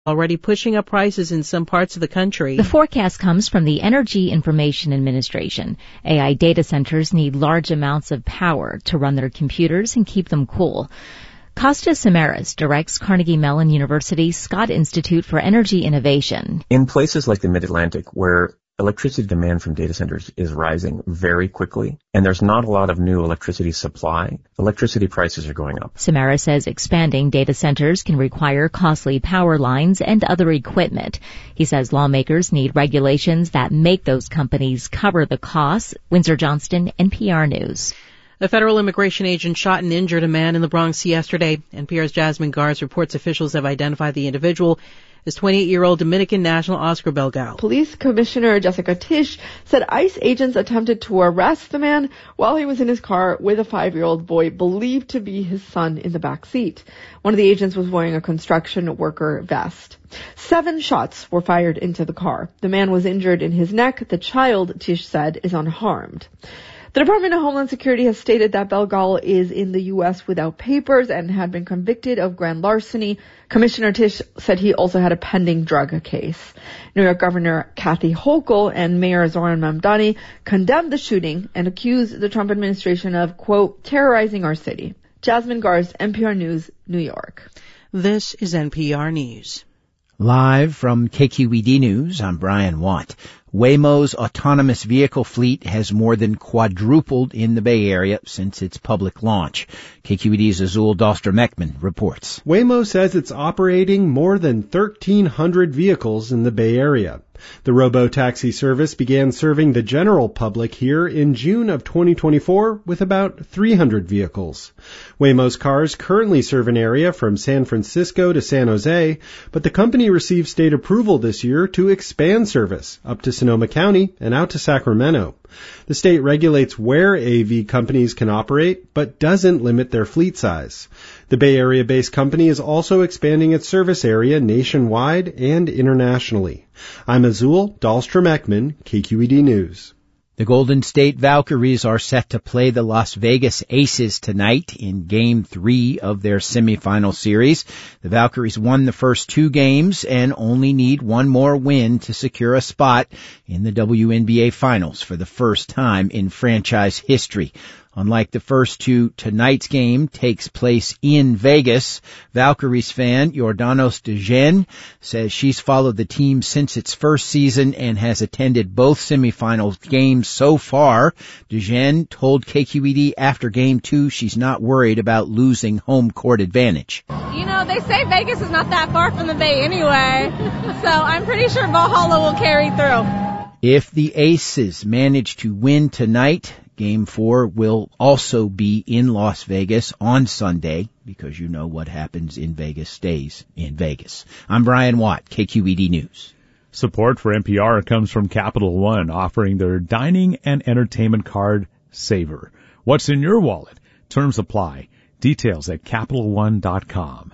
already pushing up prices in some parts of the country. The forecast comes from the Energy Information Administration. AI data centers need large amounts of power to run their computers and keep them cool. Costa Samaras directs Carnegie Mellon University's Scott Institute for Energy Innovation. In places like the Mid-Atlantic, where electricity demand from data centers is rising very quickly, and there's not a lot of new electricity supply, electricity prices are going up. Samara says expanding data centers can require costly power lines and other equipment. He says lawmakers need regulations that make those companies cover the costs. Windsor Johnston, NPR News. A federal immigration agent shot and injured a man in the Bronx yesterday. NPR's Jasmine Garz reports officials have identified the individual as 28-year-old Dominican national Oscar Belgal. Police Commissioner Jessica Tisch said ICE agents attempted to arrest the man while he was in his car with a 5-year-old boy believed to be his son in the back seat. One of the agents was wearing a construction worker vest. 7 shots were fired into the car. The man was injured in his neck. The child, Tisch said, is unharmed. The Department of Homeland Security has stated that Belgal is in the U.S. without papers and had been convicted of grand larceny. Commissioner Tisch said he also had a pending drug case. New York Governor Kathy Hochul and Mayor Zohran Mamdani condemned the shooting and accused the Trump administration of, quote, terrorizing our city. Jasmine Garz, NPR News, New York. This is NPR News. Live from KQED News, I'm Brian Watt. Waymo's autonomous vehicle fleet has more than quadrupled in the Bay Area since its public launch. KQED's Azul Dahlstrom-Ekman reports. Waymo says it's operating more than 1,300 vehicles in the Bay Area. The robo-taxi service began serving the general public here in June of 2024 with about 300 vehicles. Waymo's cars currently serve an area from San Francisco to San Jose, but the company received state approval this year to expand service up to Sonoma County and out to Sacramento. The state regulates where AV companies can operate, but doesn't limit their fleet size. The Bay Area-based company is also expanding its service area nationwide and internationally. I'm Azul Dahlstrom-Ekman, KQED News. The Golden State Valkyries are set to play the Las Vegas Aces tonight in Game 3 of their semifinal series. The Valkyries won the first 2 games and only need one more win to secure a spot in the WNBA Finals for the first time in franchise history. Unlike the first 2, tonight's game takes place in Vegas. Valkyries fan Jordanos Dejen says she's followed the team since its first season and has attended both semifinal games so far. Dejen told KQED after Game 2 she's not worried about losing home court advantage. You know, they say Vegas is not that far from the Bay anyway, so I'm pretty sure Valhalla will carry through. If the Aces manage to win tonight, Game 4 will also be in Las Vegas on Sunday, because you know what happens in Vegas stays in Vegas. I'm Brian Watt, KQED News. Support for NPR comes from Capital One, offering their dining and entertainment card Saver. What's in your wallet? Terms apply. Details at CapitalOne.com.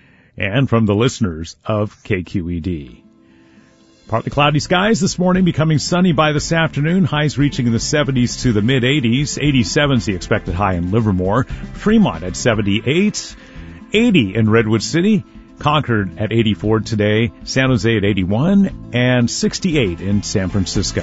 And from the listeners of KQED. Partly cloudy skies this morning, becoming sunny by this afternoon. Highs reaching in the 70s to the mid-80s. 87's the expected high in Livermore. Fremont at 78. 80 in Redwood City. Concord at 84 today. San Jose at 81. And 68 in San Francisco.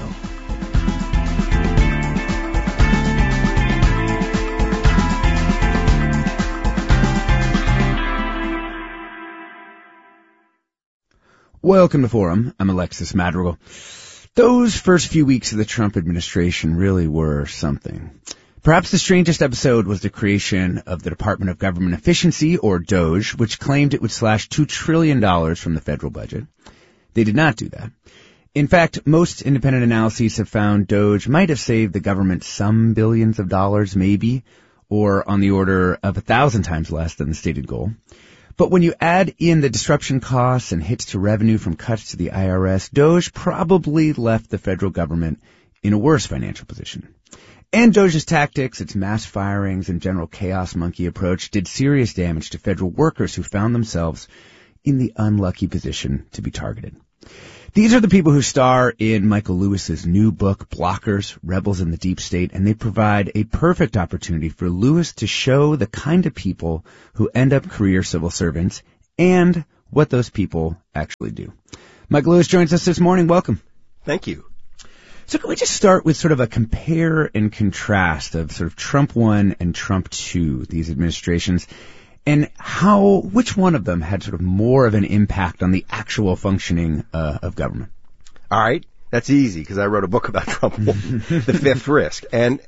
Welcome to Forum. I'm Alexis Madrigal. Those first few weeks of the Trump administration really were something. Perhaps the strangest episode was the creation of the Department of Government Efficiency, or DOGE, which claimed it would slash $2 trillion from the federal budget. They did not do that. In fact, most independent analyses have found DOGE might have saved the government some billions of dollars, maybe, or on the order of 1,000 times less than the stated goal. But when you add in the disruption costs and hits to revenue from cuts to the IRS, DOGE probably left the federal government in a worse financial position. And DOGE's tactics, its mass firings and general chaos monkey approach did serious damage to federal workers who found themselves in the unlucky position to be targeted. These are the people who star in Michael Lewis's new book, Blockers, Rebels in the Deep State, and they provide a perfect opportunity for Lewis to show the kind of people who end up career civil servants and what those people actually do. Mike Lewis joins us this morning. Welcome. Thank you. So can we just start with sort of a compare and contrast of sort of Trump 1 and Trump 2, these administrations, and which one of them had sort of more of an impact on the actual functioning of government? All right. That's easy because I wrote a book about Trump 1, The Fifth Risk. And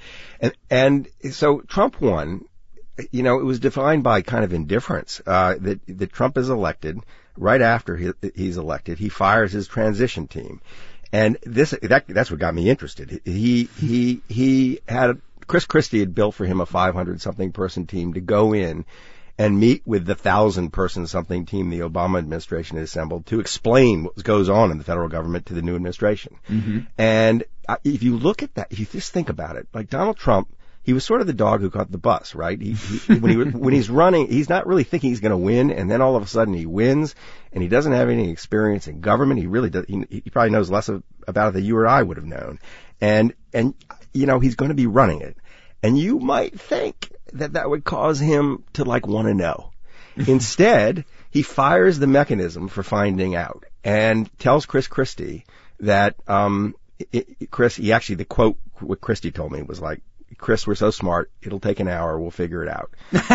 so Trump 1, it was defined by kind of indifference, that Trump is elected. Right after he's elected, he fires his transition team. And that's what got me interested. He had, Chris Christie had built for him a 500-something person team to go in and meet with the 1,000-person-something team the Obama administration had assembled to explain what goes on in the federal government to the new administration. Mm-hmm. And if you look at that, if you just think about it, like Donald Trump, he was sort of the dog who caught the bus, right? When he's running, he's not really thinking he's going to win, and then all of a sudden he wins, and he doesn't have any experience in government. He really does. He probably knows less about it than you or I would have known. And he's going to be running it. And you might think that would cause him to want to know. Instead, he fires the mechanism for finding out and tells Chris Christie that, the quote, what Christie told me was like, Chris, we're so smart, it'll take an hour, we'll figure it out.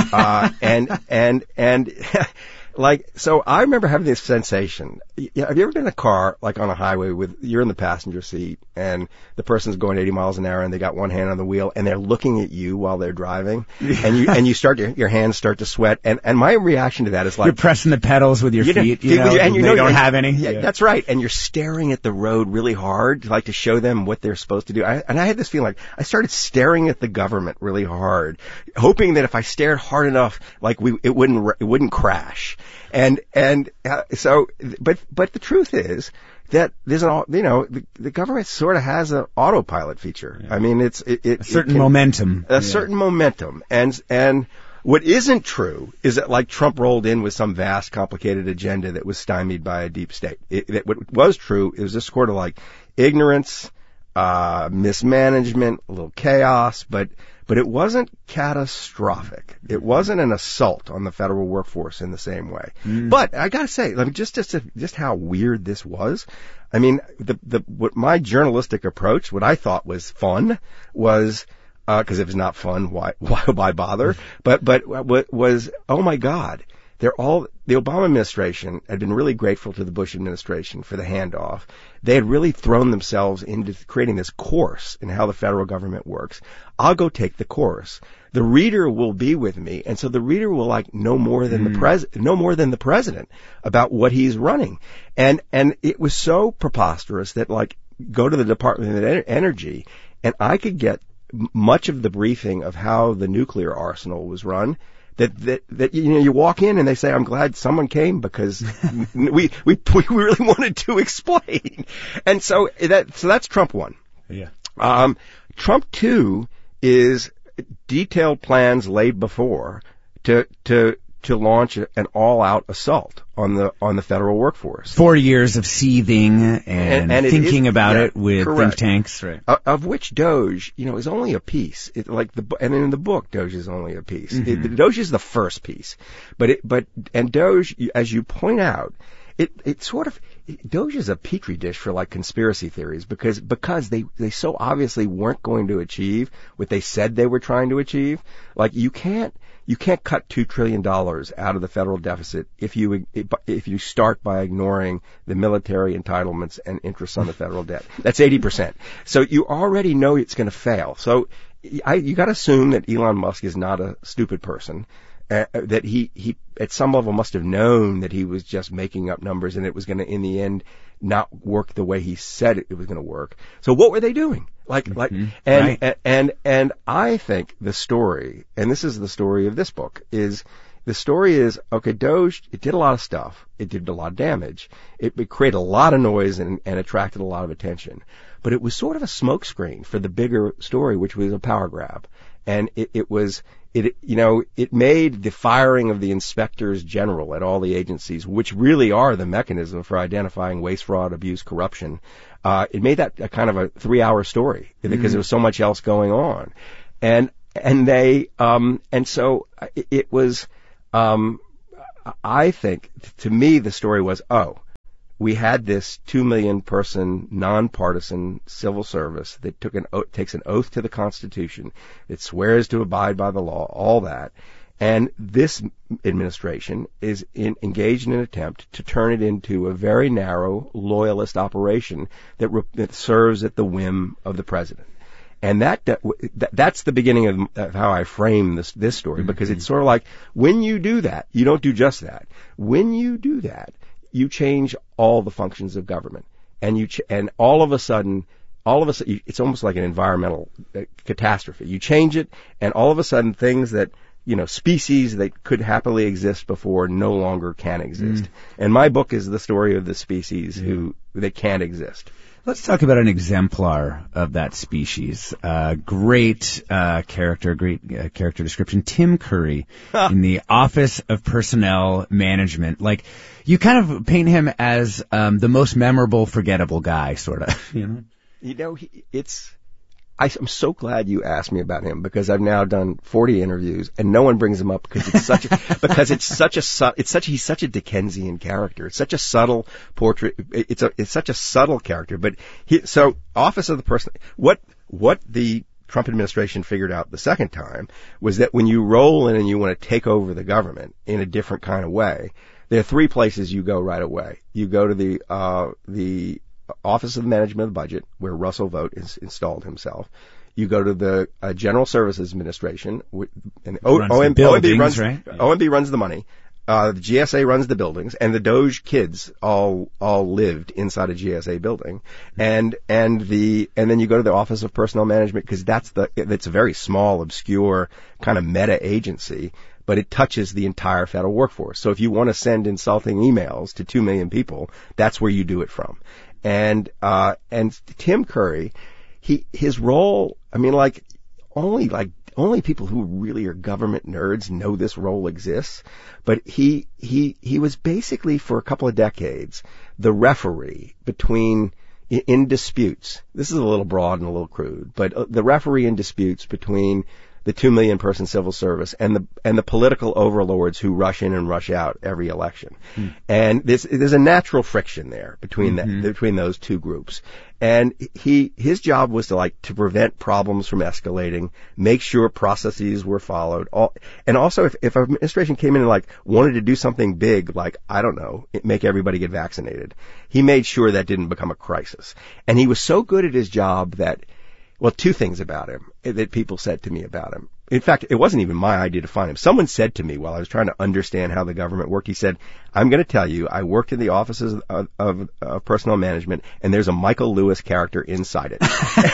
So I remember having this sensation. Have you ever been in a car, on a highway you're in the passenger seat and the person's going 80 miles an hour and they got one hand on the wheel and they're looking at you while they're driving and you start your hands start to sweat and my reaction to that is you're pressing the pedals with your feet, and they don't have any. Yeah, that's right. And you're staring at the road really hard to show them what they're supposed to do. I had this feeling I started staring at the government really hard, hoping that if I stared hard enough, it wouldn't crash. But the truth is that there's the government sort of has an autopilot feature. Yeah. I mean, a certain momentum. And what isn't true is that Trump rolled in with some vast, complicated agenda that was stymied by a deep state. What was true is this sort of ignorance, mismanagement, a little chaos, but it wasn't catastrophic. It wasn't an assault on the federal workforce in the same way. Mm. But I gotta say, just how weird this was. I mean, what my journalistic approach, what I thought was fun, was, cause if it's not fun, why bother? But what was, oh my God. The Obama administration had been really grateful to the Bush administration for the handoff. They had really thrown themselves into creating this course in how the federal government works. I'll go take the course. The reader will be with me, and so the reader will know more than the president about what he's running. And it was so preposterous that go to the Department of Energy, and I could get much of the briefing of how the nuclear arsenal was run. That you walk in and they say, I'm glad someone came because we really wanted to explain. And so that's Trump 1. Yeah. Trump 2 is detailed plans laid before to launch an all-out assault on the federal workforce. 4 years of seething and thinking about it with correct. Think tanks, right? Of which Doge, is only a piece. And in the book, Doge is only a piece. Mm-hmm. Doge is the first piece, and Doge, as you point out, Doge is a petri dish for conspiracy theories because they so obviously weren't going to achieve what they said they were trying to achieve. You can't cut $2 trillion out of the federal deficit if you start by ignoring the military entitlements and interest on the federal debt. That's 80%. So you already know it's going to fail. So you got to assume that Elon Musk is not a stupid person. That he at some level must have known that he was just making up numbers and it was going to in the end not work the way he said it was going to work. So what were they doing? And I think the story, and this is the story of this book, is okay, Doge, it did a lot of stuff. It did a lot of damage. It created a lot of noise and attracted a lot of attention. But it was sort of a smokescreen for the bigger story, which was a power grab. And it made the firing of the inspectors general at all the agencies, which really are the mechanism for identifying waste, fraud, abuse, corruption. It made that a kind of a 3-hour story because there was so much else going on. And so it was, I think, to me, the story was, we had this 2 million person nonpartisan civil service that takes an oath to the Constitution, that swears to abide by the law, all that. And this administration is engaged in an attempt to turn it into a very narrow loyalist operation that serves at the whim of the president. And that's the beginning of how I frame this story, because it's sort of like, when you do that, you don't do just that. When you do that, you change all the functions of government, and all of a sudden, it's almost like an environmental catastrophe. You change it, and all of a sudden, things that, species that could happily exist before no longer can exist. And my book is the story of the species that can't exist. Let's talk about an exemplar of that species. Great character description. Tim Curry in the Office of Personnel Management. Like, you kind of paint him as the most memorable, forgettable guy, sort of. I'm so glad you asked me about him, because I've now done 40 interviews and no one brings him up because he's such a Dickensian character. It's such a subtle portrait. It's such a subtle character. But Office of the Person, what the Trump administration figured out the second time was that when you roll in and you want to take over the government in a different kind of way, there are three places you go right away. You go to the Office of the Management of the Budget, where Russell Vought installed himself. You go to the General Services Administration, and OMB runs the money. The GSA runs the buildings, and the Doge kids all lived inside a GSA building. And then you go to the Office of Personnel Management, because it's a very small, obscure kind of meta agency, but it touches the entire federal workforce. So if you want to send insulting emails to 2 million people, that's where you do it from. And Tim Curry, his role, I mean, only people who really are government nerds know this role exists, but he was basically, for a couple of decades, the referee in disputes. This is a little broad and a little crude, but the referee in disputes between the 2 million person civil service and the political overlords who rush in and rush out every election. And there's a natural friction there between those two groups. And his job was to prevent problems from escalating, make sure processes were followed. And also if an administration came in and wanted to do something big, I don't know, make everybody get vaccinated, he made sure that didn't become a crisis. And he was so good at his job that, well, two things about him that people said to me about him. In fact, it wasn't even my idea to find him. Someone said to me while I was trying to understand how the government worked, he said, I'm going to tell you, I worked in the offices of personnel management, and there's a Michael Lewis character inside it.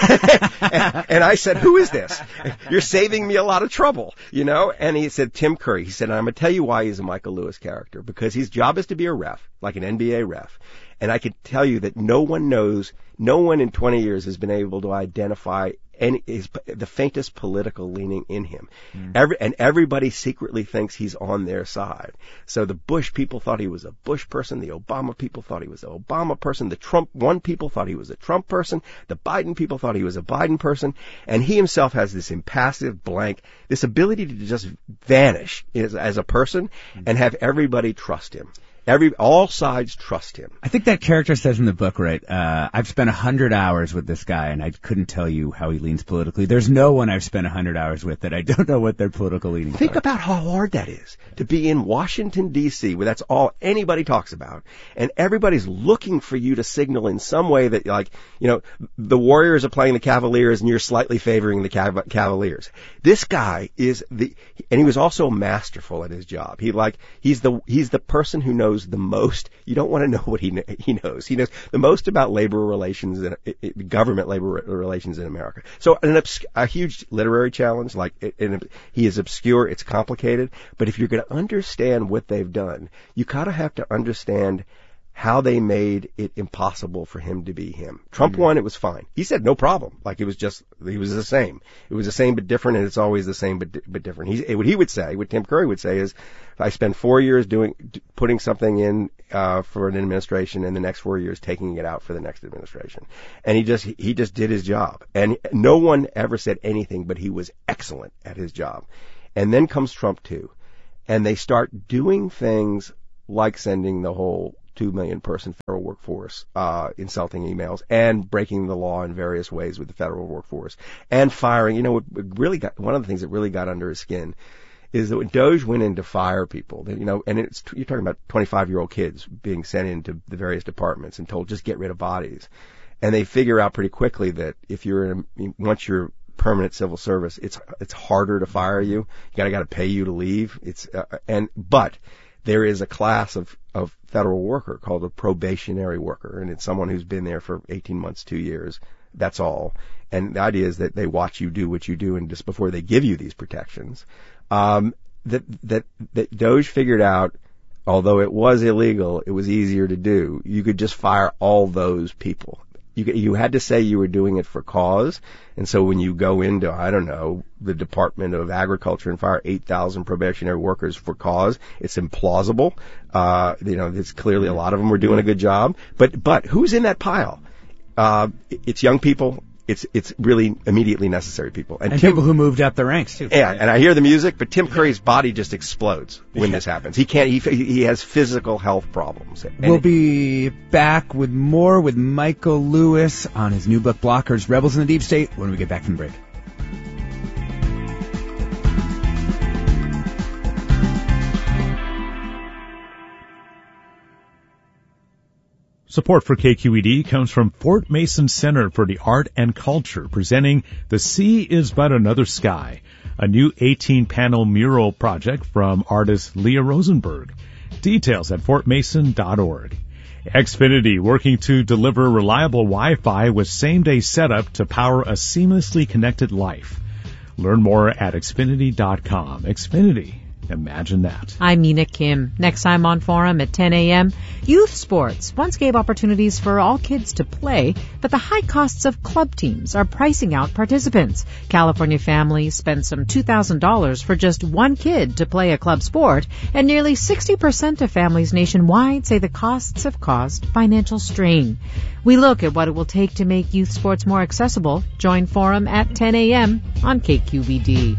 and I said, who is this? You're saving me a lot of trouble, And he said, Tim Curry. He said, I'm going to tell you why he's a Michael Lewis character, because his job is to be a ref, like an NBA ref. And I can tell you that no one in 20 years has been able to identify the faintest political leaning in him. Everybody secretly thinks he's on their side. So the Bush people thought he was a Bush person. The Obama people thought he was an Obama person. The Trump people thought he was a Trump person. The Biden people thought he was a Biden person. And he himself has this impassive blank, this ability to just vanish as a person and have everybody trust him. All sides trust him. I think that character says in the book, right, I've spent 100 hours with this guy and I couldn't tell you how he leans politically. There's no one I've spent 100 hours with that I don't know what their political leanings are. Think about how hard that is to be in Washington, D.C., where that's all anybody talks about, and everybody's looking for you to signal in some way that, the Warriors are playing the Cavaliers and you're slightly favoring the Cavaliers. This guy and he was also masterful at his job. He's the person who knows the most. You don't want to know what he knows. He knows the most about labor relations and government labor relations in America. So a huge literary challenge. He is obscure. It's complicated. But if you're going to understand what they've done, you kind of have to understand how they made it impossible for him to be him. Trump won, it was fine. He said no problem. He was the same. It was the same but different, and it's always the same but different. What Tim Curry would say is, I spent 4 years putting something in for an administration, and the next 4 years taking it out for the next administration. And he just did his job. And no one ever said anything, but he was excellent at his job. And then comes Trump 2. and they start doing things like sending the whole 2 million person federal workforce, insulting emails and breaking the law in various ways with the federal workforce and firing. You know, one of the things that really got under his skin is that when DOJ went in to fire people, you know, and you're talking about 25-year-old kids being sent into the various departments and told just get rid of bodies. And they figure out pretty quickly that if once you're permanent civil service, it's harder to fire you. You gotta pay you to leave. But there is a class of federal worker called a probationary worker, and it's someone who's been there for 18 months, 2 years. That's all. And the idea is that they watch you do what you do, and just before they give you these protections, that DOJ figured out, although it was illegal, it was easier to do. You could just fire all those people. You had to say you were doing it for cause, and so when you go into, I don't know, the Department of Agriculture and fire 8,000 probationary workers for cause, it's implausible. It's clearly a lot of them were doing a good job, but who's in that pile? It's young people. It's really immediately necessary people. And people who moved up the ranks too. Yeah, and I hear the music, but Tim Curry's body just explodes when this happens. He has physical health problems. We'll be back with more with Michael Lewis on his new book, Blockers, Rebels in the Deep State, when we get back from the break. Support for KQED comes from Fort Mason Center for the Art and Culture, presenting The Sea is But Another Sky, a new 18-panel mural project from artist Leah Rosenberg. Details at fortmason.org. Xfinity, working to deliver reliable Wi-Fi with same-day setup to power a seamlessly connected life. Learn more at Xfinity.com. Xfinity. Imagine that. I'm Mina Kim. Next time on Forum at 10 a.m., youth sports once gave opportunities for all kids to play, but the high costs of club teams are pricing out participants. California families spend some $2,000 for just one kid to play a club sport, and nearly 60% of families nationwide say the costs have caused financial strain. We look at what it will take to make youth sports more accessible. Join Forum at 10 a.m. on KQED.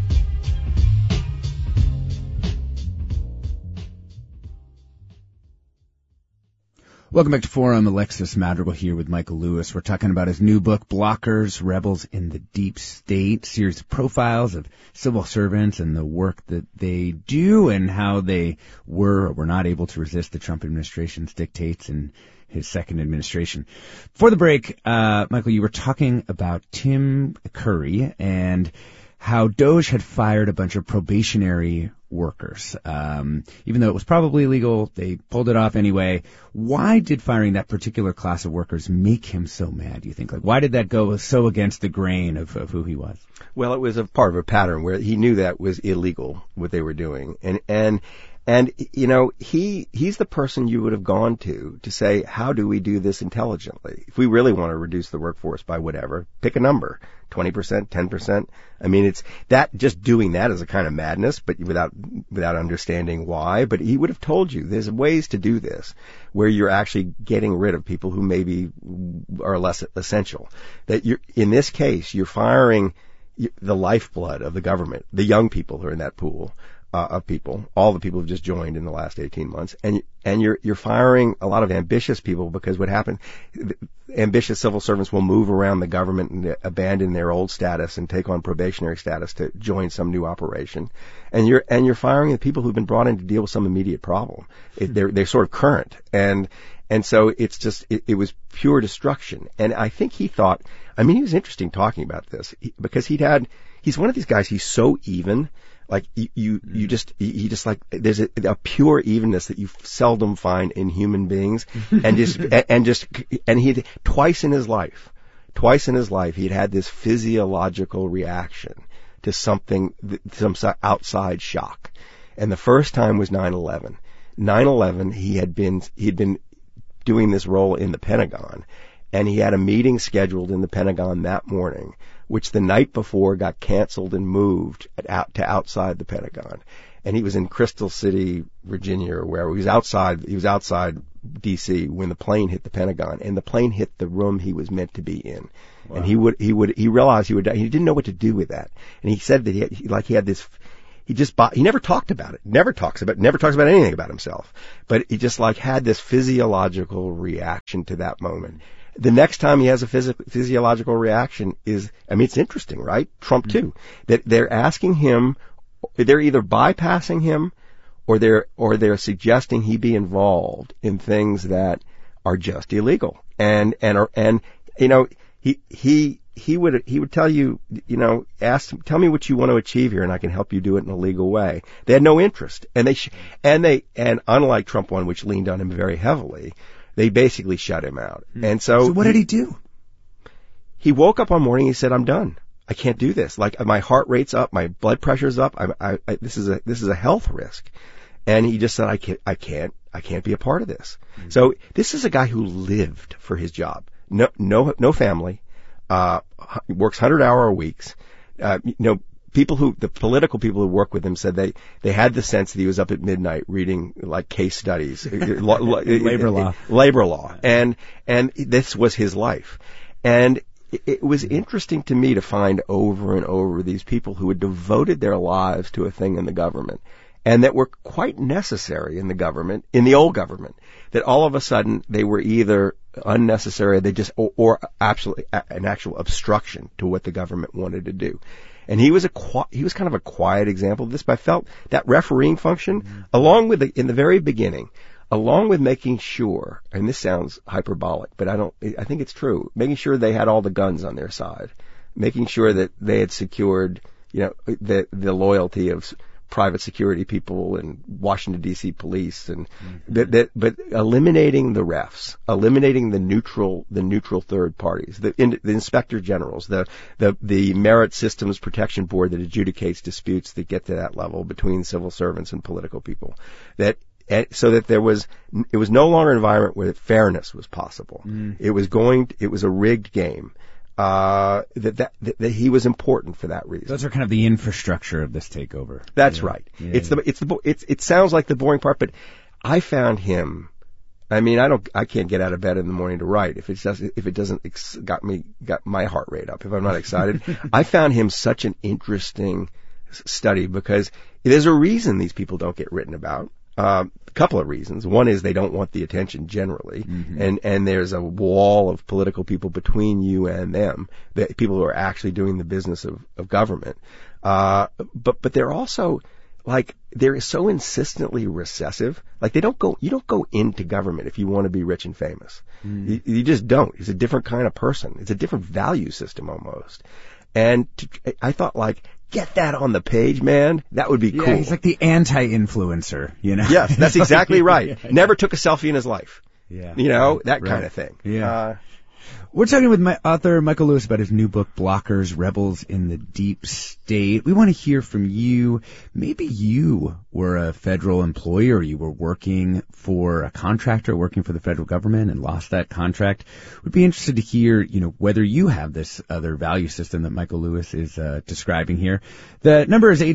Welcome back to Forum. Alexis Madrigal here with Michael Lewis. We're talking about his new book, Blockers, Rebels in the Deep State, series of profiles of civil servants and the work that they do and how they were or were not able to resist the Trump administration's dictates in his second administration. For the break, Michael, you were talking about Tim Curry and how DOJ had fired a bunch of probationary workers. Even though it was probably illegal, they pulled it off anyway. Why did firing that particular class of workers make him so mad, do you think? Like, why did that go so against the grain of who he was? Well, it was a part of a pattern where he knew that was illegal, what they were doing. And you know, he's the person you would have gone to say, how do we do this intelligently? If we really want to reduce the workforce by whatever, pick a number, 20%, 10%. I mean, it's that, just doing that is a kind of madness, but without understanding why. But he would have told you there's ways to do this where you're actually getting rid of people who maybe are less essential. That in this case, you're firing the lifeblood of the government, the young people who are in that pool. Of people, all the people who've just joined in the last 18 months, and you're firing a lot of ambitious people, because what happened, ambitious civil servants will move around the government and abandon their old status and take on probationary status to join some new operation, and you're firing the people who've been brought in to deal with some immediate problem. They're sort of current, and so it's just it was pure destruction. And I think he thought, I mean, he was interesting talking about this because he's one of these guys. He's so even. Like he just like, there's a pure evenness that you seldom find in human beings, and he twice in his life he'd had this physiological reaction to some outside shock, and the first time was 9/11. 9/11, he'd been doing this role in the Pentagon, and he had a meeting scheduled in the Pentagon that morning, which the night before got canceled and moved to outside the Pentagon. And he was in Crystal City, Virginia, or where he was outside D.C. when the plane hit the Pentagon, and the plane hit the room he was meant to be in. Wow. And he realized he would die. He didn't know what to do with that. And he said that he had this, he never talked about it, never talks about anything about himself, but he just like had this physiological reaction to that moment. The next time he has a physiological reaction is, I mean, it's interesting, right? Trump too, that they're asking him, they're either bypassing him or they're suggesting he be involved in things that are just illegal. And you know, he would tell you, you know, tell me what you want to achieve here and I can help you do it in a legal way. They had no interest. And unlike Trump 1, which leaned on him very heavily, they basically shut him out. And so what did he do? He woke up one morning and he said, I'm done. I can't do this. Like, my heart rate's up, my blood pressure's up. This is a health risk. And he just said, I can't be a part of this. Mm-hmm. So this is a guy who lived for his job. No family, works 100-hour weeks. You know, the political people who work with him said they had the sense that he was up at midnight reading like case studies, labor law. And this was his life. And it was interesting to me to find over and over these people who had devoted their lives to a thing in the government and that were quite necessary in the government, in the old government, that all of a sudden they were either unnecessary, or absolutely an actual obstruction to what the government wanted to do. And he was kind of a quiet example of this, but I felt that refereeing function, along with in the very beginning, along with making sure, and this sounds hyperbolic, but I think it's true, making sure they had all the guns on their side, making sure that they had secured, you know, the loyalty of private security people and Washington D.C. police, and but eliminating the refs, eliminating the neutral third parties, the inspector generals, the Merit Systems Protection Board that adjudicates disputes that get to that level between civil servants and political people, so that it was no longer an environment where fairness was possible. It was a rigged game. That he was important for that reason. Those are kind of the infrastructure of this takeover. That's right. Yeah. It sounds like the boring part, but I found him. I mean, I can't get out of bed in the morning to write if it doesn't got my heart rate up, if I'm not excited. I found him such an interesting study because there's a reason these people don't get written about. A couple of reasons. One is they don't want the attention generally, and there's a wall of political people between you and them, the people who are actually doing the business of government. But they're also like they're so insistently recessive. Like you don't go into government if you want to be rich and famous. You just don't. It's a different kind of person. It's a different value system almost. And I thought, like, get that on the page, man. That would be cool. Yeah, he's like the anti-influencer, you know? Yes, that's exactly right. Never took a selfie in his life. Yeah. You know, that kind of thing. Yeah. We're talking with author Michael Lewis about his new book, Blockers, Rebels in the Deep State. We want to hear from you. Maybe you were a federal employee or you were working for a contractor, working for the federal government and lost that contract. We'd be interested to hear, you know, whether you have this other value system that Michael Lewis is describing here. The number is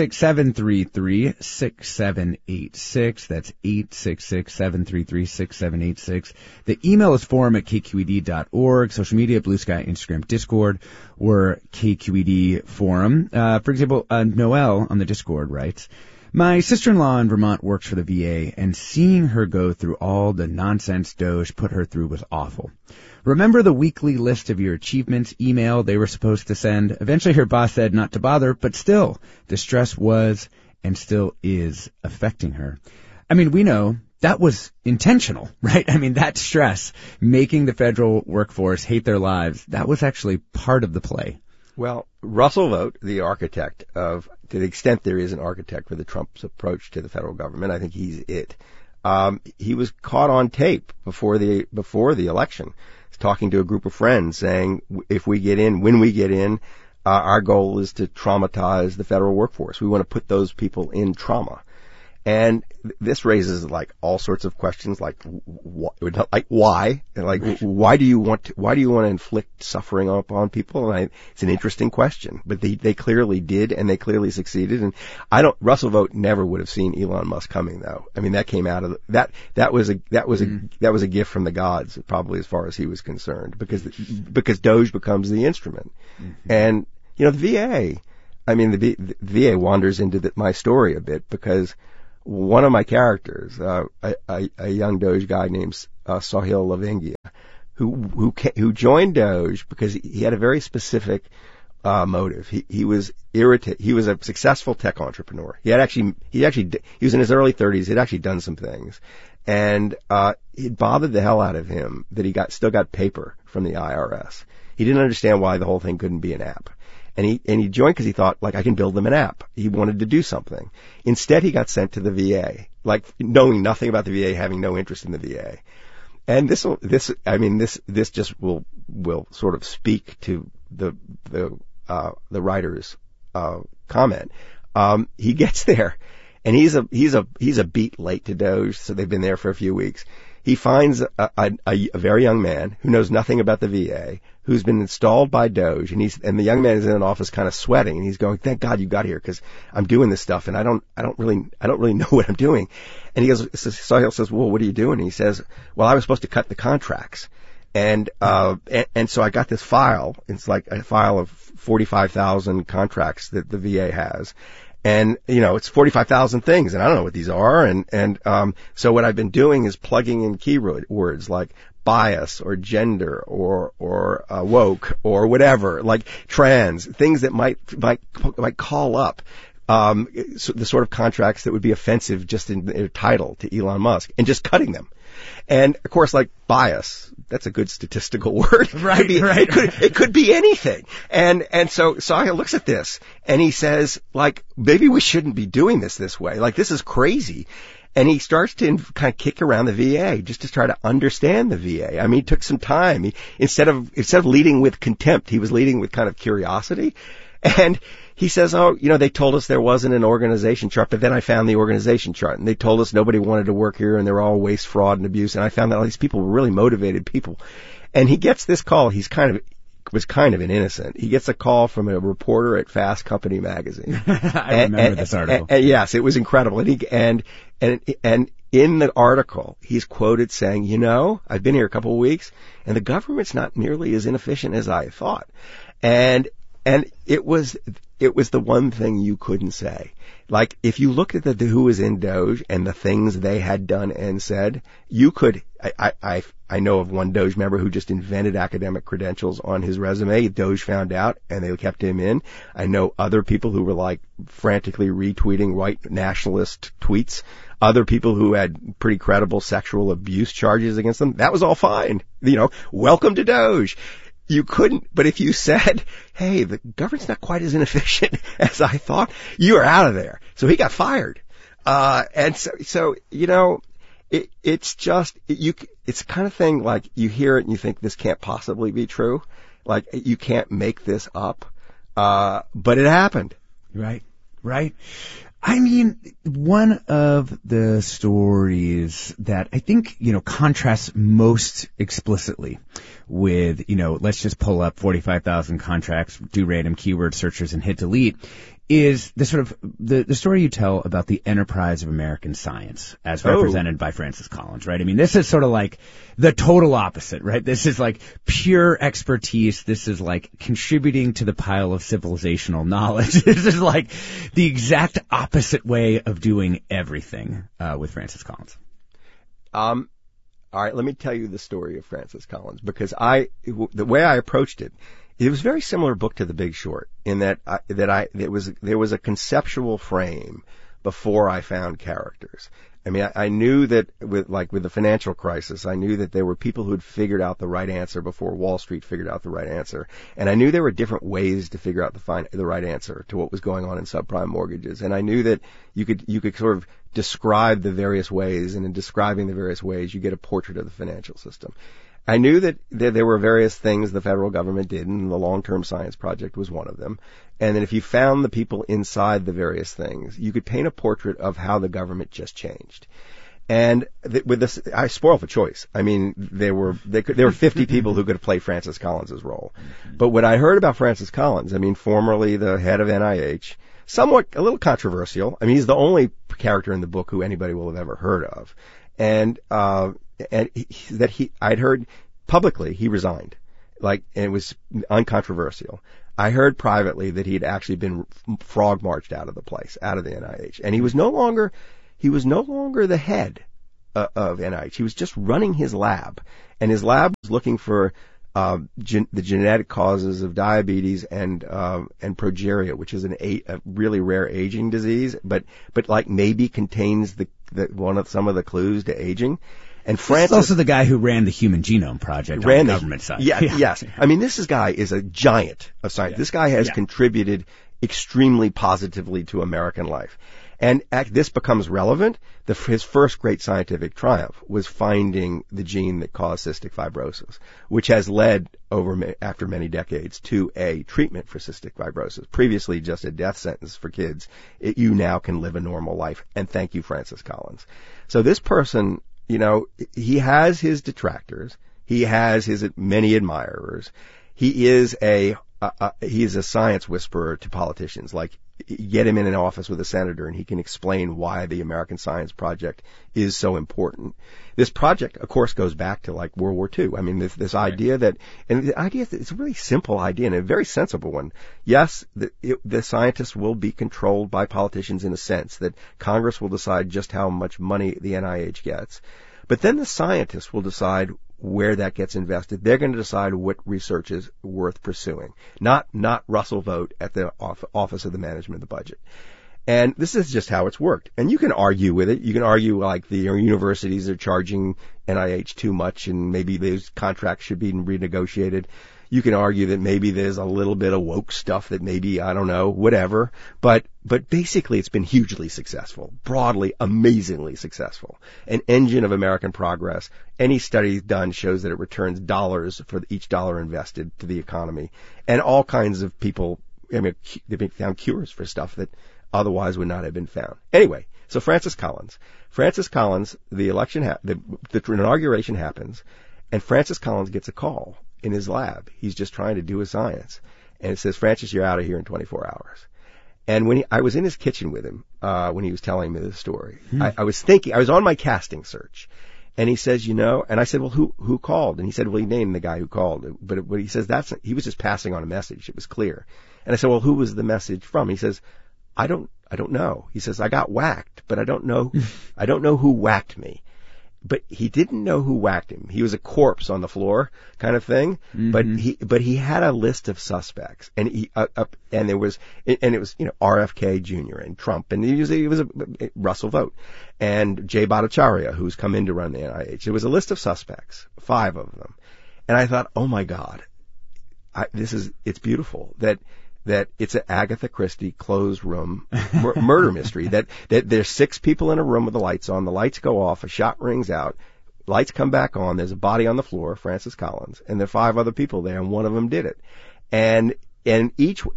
866-733-6786. That's 866-733-6786. The email is forum@kqed.org. Social media, Blue Sky, Instagram, Discord, or KQED Forum. For example, Noelle on the Discord writes, my sister-in-law in Vermont works for the VA, and seeing her go through all the nonsense DOJ put her through was awful. Remember the weekly list of your achievements email they were supposed to send? Eventually her boss said not to bother, but still, the stress was and still is affecting her. I mean, we know that was intentional, right? I mean, that stress, making the federal workforce hate their lives, that was actually part of the play. Well, Russell Vought, the architect to the extent there is an architect for the Trump's approach to the federal government, I think he's it. He was caught on tape before the election, talking to a group of friends saying, when we get in, our goal is to traumatize the federal workforce. We want to put those people in trauma. And this raises like all sorts of questions, like why? And like why do you want to inflict suffering upon people? And it's an interesting question, but they clearly did, and they clearly succeeded. And Russell Vought never would have seen Elon Musk coming, though. I mean, that came out of that was a gift from the gods, probably, as far as he was concerned, because DOJ becomes the instrument. And you know, the VA. the VA wanders into my story a bit because one of my characters, a young Doge guy named Sahil Lavingia, who joined Doge because he had a very specific motive. He was irritated. He was a successful tech entrepreneur. He was in his early 30s. He'd actually done some things, and it bothered the hell out of him that he still got paper from the IRS. He didn't understand why the whole thing couldn't be an app. And he joined because he thought, like, I can build them an app. He wanted to do something. Instead, he got sent to the VA, like, knowing nothing about the VA, having no interest in the VA. And this just will sort of speak to the writer's comment. He gets there, and he's a beat late to Doge, so they've been there for a few weeks. He finds a very young man who knows nothing about the VA, who's been installed by Doge, and the young man is in an office kind of sweating, and he's going, "Thank God you got here, because I'm doing this stuff, and I don't really know what I'm doing." And he goes, Sahil says, "Well, what are you doing?" And he says, "Well, I was supposed to cut the contracts, and so I got this file. It's like a file of 45,000 contracts that the VA has." And, it's 45,000 things, and I don't know what these are. So what I've been doing is plugging in keywords like bias or gender or woke or whatever, like trans, things that might call up, the sort of contracts that would be offensive just in their title to Elon Musk, and just cutting them. And of course, like bias, that's a good statistical word. Right. It could be anything. And so Sahil looks at this and he says, like, maybe we shouldn't be doing this way. Like, this is crazy. And he starts to kind of kick around the VA just to try to understand the VA. I mean, he took some time. Instead of leading with contempt, he was leading with kind of curiosity. And he says, they told us there wasn't an organization chart, but then I found the organization chart, and they told us nobody wanted to work here, and they were all waste, fraud, and abuse, and I found that all these people were really motivated people. And he gets this call. Was kind of an innocent. He gets a call from a reporter at Fast Company magazine. I remember this article. And yes, it was incredible. And in the article, he's quoted saying, I've been here a couple of weeks, and the government's not nearly as inefficient as I thought. And it was the one thing you couldn't say. Like, if you looked at who was in Doge and the things they had done and said, you could, I know of one Doge member who just invented academic credentials on his resume. Doge found out and they kept him in. I know other people who were like frantically retweeting white nationalist tweets. Other people who had pretty credible sexual abuse charges against them. That was all fine. Welcome to Doge. You couldn't, but if you said, hey, the government's not quite as inefficient as I thought, you are out of there. So he got fired. And so, it's just, it's the kind of thing like you hear it and you think this can't possibly be true. Like, you can't make this up. But it happened. Right. I mean, one of the stories that I think, contrasts most explicitly with, let's just pull up 45,000 contracts, do random keyword searches and hit delete, is the sort of the story you tell about the enterprise of American science as represented by Francis Collins, right? I mean, this is sort of like the total opposite, right? This is like pure expertise. This is like contributing to the pile of civilizational knowledge. This is like the exact opposite way of doing everything with Francis Collins. All right, let me tell you the story of Francis Collins, because the way I approached it, it was a very similar book to The Big Short in that there was a conceptual frame before I found characters. I mean, I knew that with the financial crisis, I knew that there were people who'd figured out the right answer before Wall Street figured out the right answer. And I knew there were different ways to figure out the right answer to what was going on in subprime mortgages. And I knew that you could sort of describe the various ways, and in describing the various ways, you get a portrait of the financial system. I knew that there were various things the federal government did, and the Long-Term Science Project was one of them. And that if you found the people inside the various things, you could paint a portrait of how the government just changed. And with this, I spoiled the choice. I mean, there were 50 people who could play Francis Collins' role. But what I heard about Francis Collins, I mean, formerly the head of NIH, a little controversial. I mean, he's the only character in the book who anybody will have ever heard of. I'd heard publicly he resigned. and it was uncontroversial. I heard privately that he had actually been frog marched out of the place, out of the NIH, and he was no longer the head of NIH. He was just running his lab, and his lab was looking for the genetic causes of diabetes and progeria, which is a really rare aging disease, but like maybe contains some of the clues to aging. And Francis is also the guy who ran the Human Genome Project on the government side. Yeah, yes. I mean, this guy is a giant of science. Yeah. This guy has contributed extremely positively to American life. And this becomes relevant. His first great scientific triumph was finding the gene that caused cystic fibrosis, which has led after many decades to a treatment for cystic fibrosis. Previously just a death sentence for kids. You now can live a normal life. And thank you, Francis Collins. So this person, he has his detractors. He has his many admirers. He is a science whisperer to politicians. Like, get him in an office with a senator and he can explain why the American Science Project is so important. This project, of course, goes back to like World War II. I mean, this idea that it's a really simple idea and a very sensible one. Yes, the scientists will be controlled by politicians in a sense that Congress will decide just how much money the NIH gets. But then the scientists will decide where that gets invested. They're going to decide what research is worth pursuing, not Russell Vogt at the Office of the Management of the Budget. And this is just how it's worked. And you can argue with it. You can argue like the universities are charging NIH too much and maybe those contracts should be renegotiated. You can argue that maybe there's a little bit of woke stuff that maybe, I don't know, whatever. But basically it's been hugely successful, broadly, amazingly successful. An engine of American progress. Any study done shows that it returns dollars for each dollar invested to the economy. And all kinds of people, they've been found cures for stuff that otherwise would not have been found. Anyway, so Francis Collins, the inauguration happens, and Francis Collins gets a call in his lab. He's just trying to do his science. And it says, Francis, you're out of here in 24 hours. And when I was in his kitchen with him, when he was telling me this story, I was on my casting search. And he says, and I said, well, who called? And he said, well, he named the guy who called. But he says he was just passing on a message. It was clear. And I said, well, who was the message from? He says, I don't know. He says, I got whacked, but I don't know who whacked me. But he didn't know who whacked him. He was a corpse on the floor kind of thing. Mm-hmm. But he had a list of suspects, and it was RFK Jr. and Trump, and he was Russell Vogt and Jay Bhattacharya, who's come in to run the NIH. It was a list of suspects, 5 of them, and I thought, oh my God, it's beautiful that it's an Agatha Christie closed room murder mystery, that there's 6 people in a room with the lights on, the lights go off, a shot rings out, lights come back on, there's a body on the floor, Francis Collins, and there are 5 other people there, and one of them did it. And when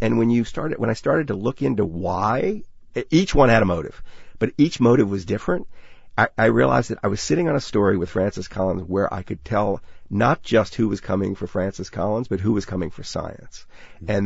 I started to look into why, each one had a motive, but each motive was different. I realized that I was sitting on a story with Francis Collins where I could tell not just who was coming for Francis Collins, but who was coming for science. And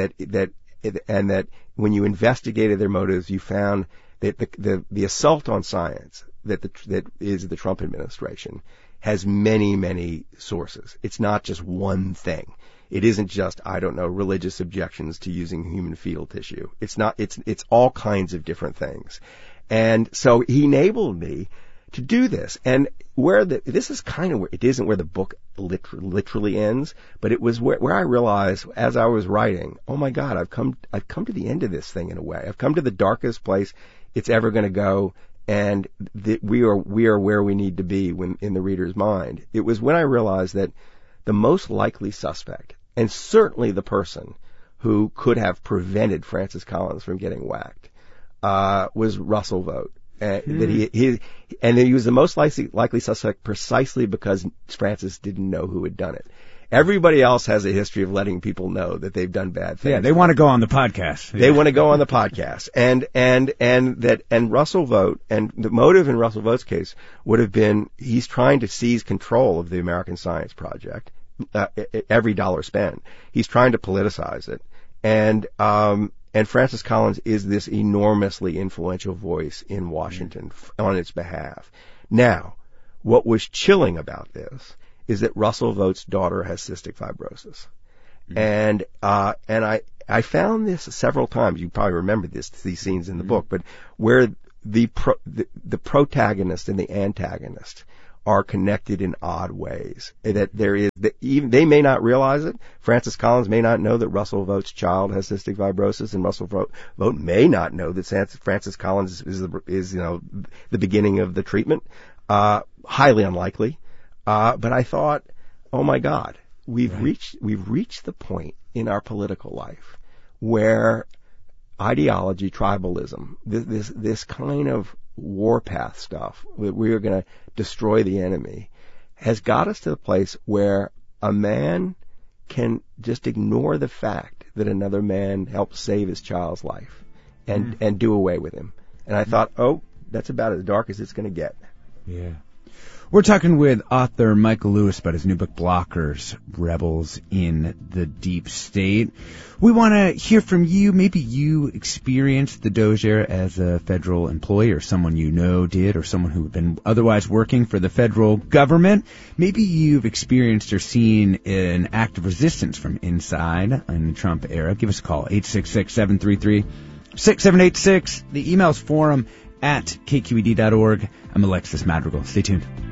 that when you investigated their motives, you found that the assault on science that is the Trump administration has many, many sources. It's not just one thing. It isn't just, religious objections to using human fetal tissue. It's all kinds of different things. And so he enabled me to do this. And this is kind of where, it isn't where the book literally ends, but it was where I realized as I was writing, oh my God, I've come to the end of this thing in a way. I've come to the darkest place it's ever going to go. And we are where we need to be in the reader's mind. It was when I realized that the most likely suspect, and certainly the person who could have prevented Francis Collins from getting whacked, was Russell Vogt. That he was the most likely suspect precisely because Francis didn't know who had done it. Everybody else has a history of letting people know that they've done bad things. Yeah, they want to go on the podcast. They want to go on the podcast. And Russell Vogt, and the motive in Russell Vogt's case would have been he's trying to seize control of the American Science Project. Every dollar spent. He's trying to politicize it. And Francis Collins is this enormously influential voice in Washington on its behalf. Now, what was chilling about this is that Russell Vought's daughter has cystic fibrosis. And I found this several times. You probably remember these scenes in the book, but where the protagonist and the antagonist are connected in odd ways. That even they may not realize it. Francis Collins may not know that Russell Vought's child has cystic fibrosis, and Russell Vogt may not know that Francis Collins is the beginning of the treatment. Highly unlikely. But I thought, oh my God, we've reached the point in our political life where ideology, tribalism, this kind of warpath stuff, we are going to destroy the enemy, has got us to the place where a man can just ignore the fact that another man helped save his child's life and do away with him. And I thought, oh, that's about as dark as it's going to get. Yeah. We're talking with author Michael Lewis about his new book, Blockers, Rebels in the Deep State. We want to hear from you. Maybe you experienced the Doge era as a federal employee, or someone you know did, or someone who had been otherwise working for the federal government. Maybe you've experienced or seen an act of resistance from inside in the Trump era. Give us a call, 866-733-6786. The email's forum@kqed.org. I'm Alexis Madrigal. Stay tuned.